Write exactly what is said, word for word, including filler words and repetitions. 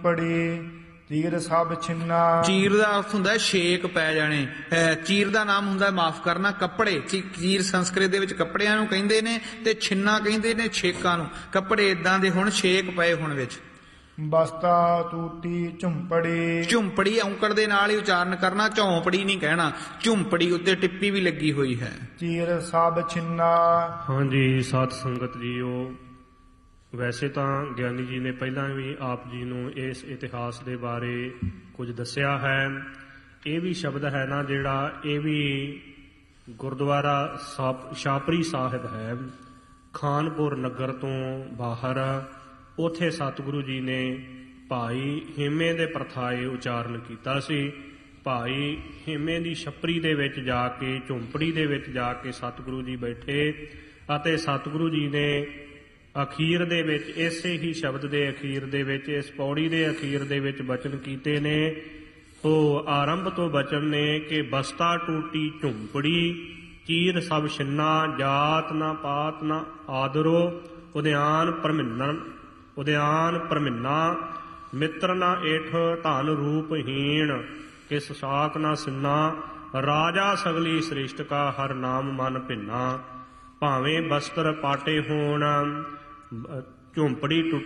ਝੁੰਪੜੀ ਤੀਰ ਸਭ ਛਿੰਨਾ। ਚੀਰ ਦਾ ਅਰਥ ਹੁੰਦਾ ਛੇਕ ਪੈ ਜਾਣੇ। ਚੀਰ ਦਾ ਨਾਮ ਹੁੰਦਾ ਮਾਫ ਕਰਨਾ ਕੱਪੜੇ। ਚੀਰ ਸੰਸਕ੍ਰਿਤ ਦੇ ਵਿੱਚ ਕੱਪੜਿਆਂ ਨੂੰ ਕਹਿੰਦੇ ਨੇ ਤੇ ਛਿੰਨਾ ਕਹਿੰਦੇ ਨੇ ਛੇਕਾਂ ਨੂੰ। ਕੱਪੜੇ ਇਦਾਂ ਦੇ ਹੁਣ ਛੇਕ ਪਏ ਹੁਣ ਵਿੱਚ। ਬਸਤਾ ਤੂਤੀ ਝੁੰਪੜੀ। ਝੁੰਪੜੀ ਔਂਕੜ ਦੇ ਨਾਲ ਹੀ ਉਚਾਰਨ ਕਰਨਾ, ਝੌਂਪੜੀ ਨਹੀਂ ਕਹਿਣਾ। ਝੁੰਪੜੀ ਉੱਤੇ ਟਿੱਪੀ ਵੀ ਲੱਗੀ ਹੋਈ ਹੈ। ਚੀਰ ਸਭ ਛਿੰਨਾ। ਹਾਂਜੀ ਸਾਧ ਸੰਗਤ ਜੀਓ, ਵੈਸੇ ਤਾਂ ਗਿਆਨੀ ਜੀ ਨੇ ਪਹਿਲਾਂ ਵੀ ਆਪ ਜੀ ਨੂੰ ਇਸ ਇਤਿਹਾਸ ਦੇ ਬਾਰੇ ਕੁਝ ਦੱਸਿਆ ਹੈ। ਇਹ ਵੀ ਸ਼ਬਦ ਹੈ ਨਾ ਜਿਹੜਾ, ਇਹ ਵੀ ਗੁਰਦੁਆਰਾ ਸਾਪ ਛਾਪਰੀ ਸਾਹਿਬ ਹੈ, ਖਾਨਪੁਰ ਨਗਰ ਤੋਂ ਬਾਹਰ। ਉੱਥੇ ਸਤਿਗੁਰੂ ਜੀ ਨੇ ਭਾਈ ਹੇਮੇ ਦੇ ਪ੍ਰਥਾਏ ਉਚਾਰਨ ਕੀਤਾ ਸੀ। ਭਾਈ ਹੇਮੇ ਦੀ ਛੱਪਰੀ ਦੇ ਵਿੱਚ ਜਾ ਕੇ, ਝੁੰਪੜੀ ਦੇ ਵਿੱਚ ਜਾ ਕੇ ਸਤਿਗੁਰੂ ਜੀ ਬੈਠੇ ਅਤੇ ਸਤਿਗੁਰੂ ਜੀ ਨੇ ਅਖੀਰ ਦੇ ਵਿੱਚ, ਇਸੇ ਹੀ ਸ਼ਬਦ ਦੇ ਅਖੀਰ ਦੇ ਵਿੱਚ, ਇਸ ਪੌੜੀ ਦੇ ਅਖੀਰ ਦੇ ਵਿੱਚ ਬਚਨ ਕੀਤੇ ਨੇ। ਉਹ ਆਰੰਭ ਤੋਂ ਬਚਨ ਨੇ ਕਿ ਬਸਤਾ ਟੂਟੀ ਝੁੰਪੜੀ, ਚੀਰ ਸਭ ਛਿੰਨਾ, ਜਾਤ ਨਾ ਪਾਤ ਨਾ ਆਦਰੋ, ਉਦਿਆਨ ਪਰਮਿੰਨਨ ਉਦਿਆਨ ਪਰਮਿੰਨਾ, ਮਿੱਤਰ ਨਾ ਏਠ ਧਨ ਰੂਪਹੀਣ, ਕਿਸ ਸਾਕ ਨਾ ਸਿੰਨਾ, ਰਾਜਾ ਸਗਲੀ ਸ੍ਰਿਸ਼ਟ ਕਾ ਹਰ ਨਾਮ ਮਨ ਭਿੰਨਾ, ਭਾਵੇਂ ਬਸਤਰ ਪਾਟੇ ਹੋਣ ਝੁੰਪੜੀ ਟੁੱਟ